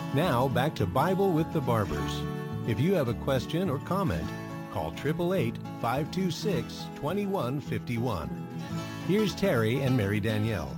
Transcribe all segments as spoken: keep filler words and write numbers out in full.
Now, back to Bible with the Barbers. If you have a question or comment, call eight eight eight, five two six, two one five one. Here's Terry and Mary Danielle.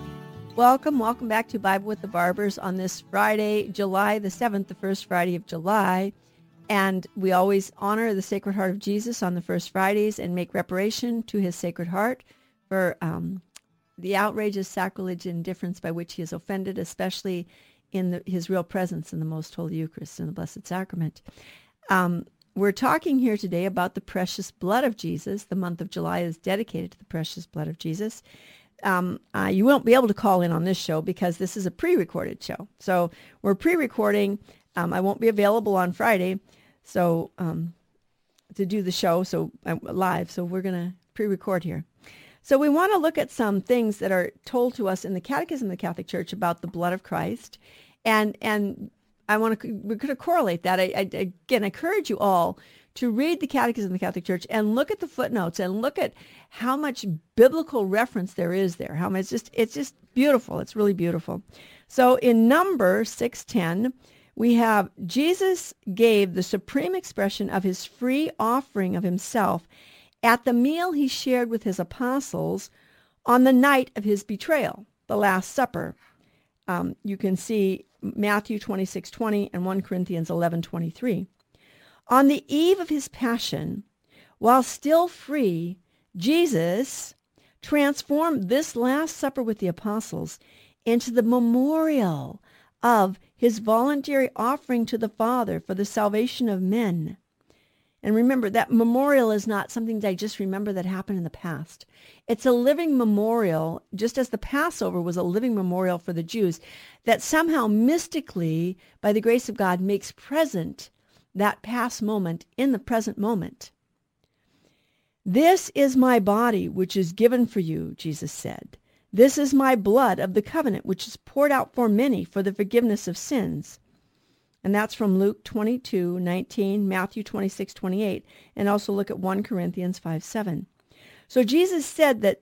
Welcome, welcome back to Bible with the Barbers on this Friday, July the seventh, the first Friday of July. And we always honor the Sacred Heart of Jesus on the first Fridays and make reparation to his Sacred Heart for um, the outrageous sacrilege and indifference by which he is offended, especially in the, his real presence in the Most Holy Eucharist and the Blessed Sacrament. Um, we're talking here today about the precious blood of Jesus. The month of July is dedicated to the precious blood of Jesus. Um, uh, you won't be able to call in on this show because this is a pre-recorded show. So we're pre-recording. Um, I won't be available on Friday so um, to do the show so uh, live. So we're going to pre-record here. So we want to look at some things that are told to us in the Catechism of the Catholic Church about the blood of Christ. And and I want to, we're going to correlate that. I, I again encourage you all to read the Catechism of the Catholic Church and look at the footnotes and look at how much biblical reference there is there. How much it's just it's just beautiful. It's really beautiful. So in number six ten, we have Jesus gave the supreme expression of his free offering of himself at the meal he shared with his apostles on the night of his betrayal, the Last Supper. Um, you can see Matthew twenty-six twenty and First Corinthians eleven twenty-three. On the eve of his passion, while still free, Jesus transformed this Last Supper with the apostles into the memorial of his voluntary offering to the Father for the salvation of men. And remember, that memorial is not something that I just remember that happened in the past. It's a living memorial, just as the Passover was a living memorial for the Jews, that somehow mystically, by the grace of God, makes present that past moment in the present moment. This is my body, which is given for you, Jesus said. This is my blood of the covenant, which is poured out for many for the forgiveness of sins. And that's from Luke twenty-two nineteen, Matthew twenty-six twenty-eight, and also look at First Corinthians five seven. So Jesus said that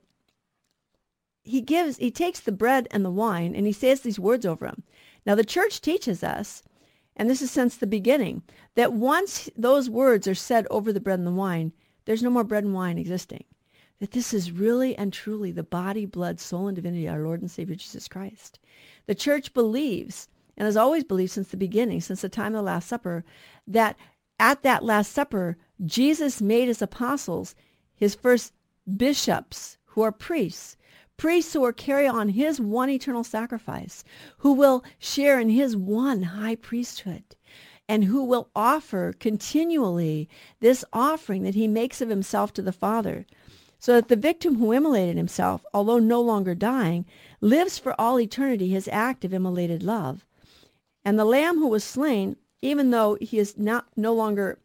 he gives, he takes the bread and the wine, and he says these words over them. Now the church teaches us, and this is since the beginning, that once those words are said over the bread and the wine, there's no more bread and wine existing. That this is really and truly the body, blood, soul, and divinity of our Lord and Savior Jesus Christ. The church believes, and has always believed since the beginning, since the time of the Last Supper, that at that Last Supper, Jesus made his apostles his first bishops who are priests, priests who will carry on his one eternal sacrifice, who will share in his one high priesthood, and who will offer continually this offering that he makes of himself to the Father, so that the victim who immolated himself, although no longer dying, lives for all eternity his act of immolated love. And the Lamb who was slain, even though he is not no longer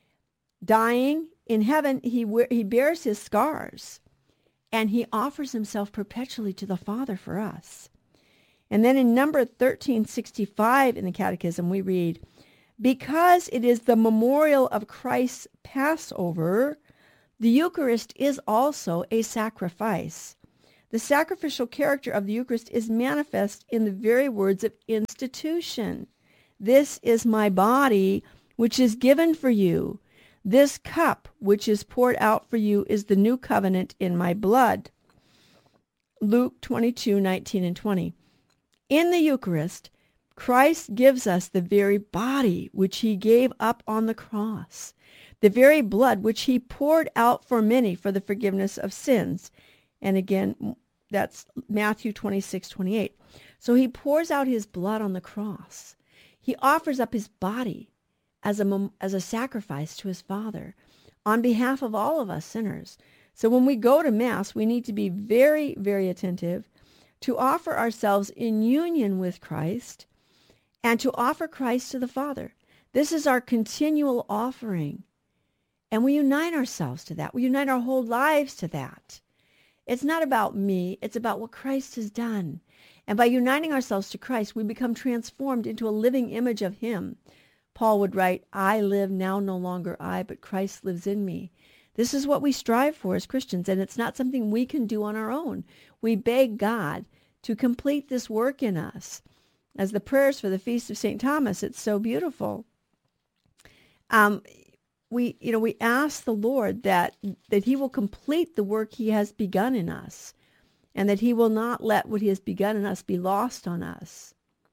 dying in heaven, he he bears his scars, and he offers himself perpetually to the Father for us. And then in number thirteen sixty-five in the Catechism, we read, because it is the memorial of Christ's Passover, the Eucharist is also a sacrifice. The sacrificial character of the Eucharist is manifest in the very words of institution. This is my body, which is given for you. This cup, which is poured out for you, is the new covenant in my blood. Luke twenty-two nineteen and twenty. In the Eucharist, Christ gives us the very body which he gave up on the cross, the very blood which he poured out for many for the forgiveness of sins. And again, that's Matthew twenty-six twenty-eight. So he pours out his blood on the cross. He offers up his body as a, as a sacrifice to his Father on behalf of all of us sinners. So when we go to Mass, we need to be very, very attentive to offer ourselves in union with Christ and to offer Christ to the Father. This is our continual offering. And we unite ourselves to that. We unite our whole lives to that. It's not about me. It's about what Christ has done. And by uniting ourselves to Christ, we become transformed into a living image of him. Paul would write, I live now no longer I, but Christ lives in me. This is what we strive for as Christians, and it's not something we can do on our own. We beg God to complete this work in us. as the prayers for the Feast of Saint Thomas. It's so beautiful. Um, we, you know, we ask the Lord that that he will complete the work he has begun in us, and that he will not let what he has begun in us be lost on us.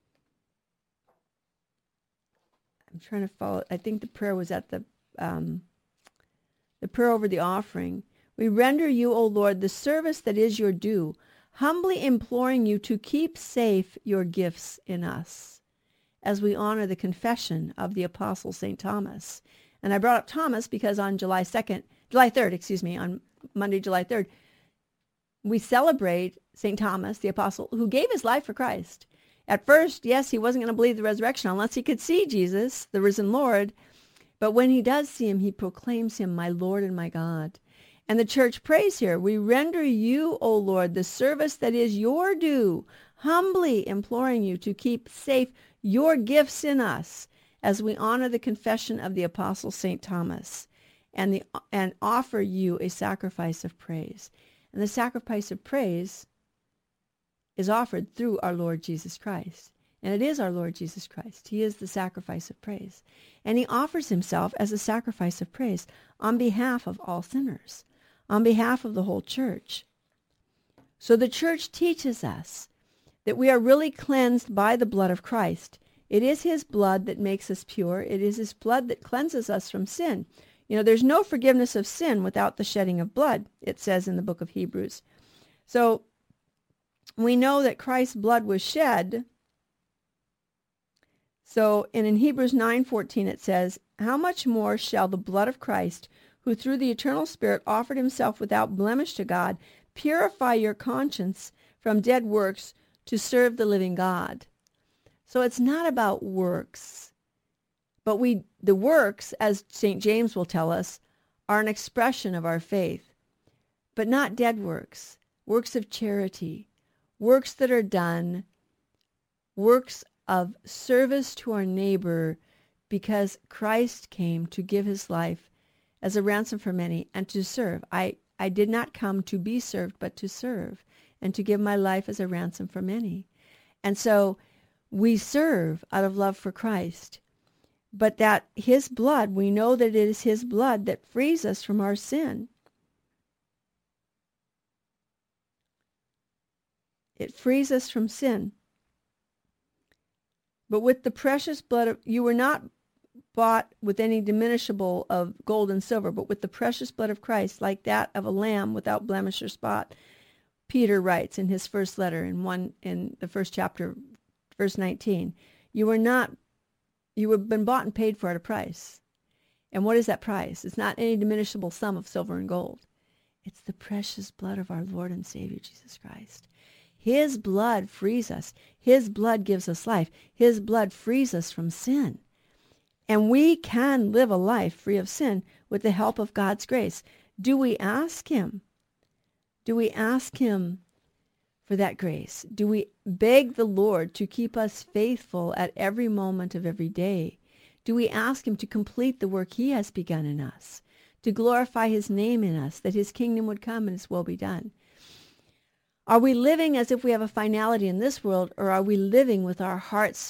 I'm trying to follow. I think the prayer was at the um, the prayer over the offering. We render you, O Lord, the service that is your due, humbly imploring you to keep safe your gifts in us, as we honor the confession of the Apostle Saint Thomas. And I brought up Thomas because on July second, July third, excuse me, on Monday, July third, we celebrate Saint Thomas, the Apostle, who gave his life for Christ. At first, yes, he wasn't going to believe the resurrection unless he could see Jesus, the risen Lord. But when he does see him, he proclaims him my Lord and my God. And the church prays here, we render you, O Lord, the service that is your due, humbly imploring you to keep safe your gifts in us, as we honor the confession of the Apostle Saint Thomas, and the and offer you a sacrifice of praise. And the sacrifice of praise is offered through our Lord Jesus Christ. And it is our Lord Jesus Christ. He is the sacrifice of praise. And he offers himself as a sacrifice of praise on behalf of all sinners, on behalf of the whole church. So the church teaches us that we are really cleansed by the blood of Christ. It is his blood that makes us pure. It is his blood that cleanses us from sin. You know, there's no forgiveness of sin without the shedding of blood, it says in the book of Hebrews. So we know that Christ's blood was shed. So and in Hebrews nine fourteen it says, how much more shall the blood of Christ, who through the eternal Spirit offered himself without blemish to God, purify your conscience from dead works to serve the living God. So it's not about works, but we the works, as Saint James will tell us, are an expression of our faith, but not dead works, works of charity, works that are done, works of service to our neighbor, because Christ came to give his life as a ransom for many and to serve. I, I did not come to be served, but to serve, and to give my life as a ransom for many. And so we serve out of love for Christ, but that his blood, we know that it is his blood that frees us from our sin. It frees us from sin. But with the precious blood of, you were not bought with any diminishable of gold and silver, but with the precious blood of Christ, like that of a lamb without blemish or spot. Peter writes in his first letter in one in the first chapter, verse nineteen, you were not, you have been bought and paid for at a price. And what is that price? It's not any diminishable sum of silver and gold. It's the precious blood of our Lord and Savior, Jesus Christ. His blood frees us. His blood gives us life. His blood frees us from sin. And we can live a life free of sin with the help of God's grace. Do we ask him? Do we ask him for that grace? Do we beg the Lord to keep us faithful at every moment of every day? Do we ask him to complete the work he has begun in us, to glorify his name in us, that his kingdom would come and his will be done? Are we living as if we have a finality in this world, or are we living with our hearts